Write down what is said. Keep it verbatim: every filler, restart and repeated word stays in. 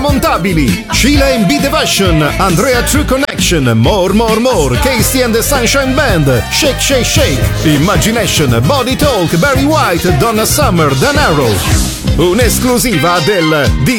Montabili, Sheila and B Devotion, Andrea True Connection, More More More, Casey and the Sunshine Band, Shake Shake Shake, Imagination, Body Talk, Barry White, Donna Summer, Dan Arrow. Un'esclusiva del D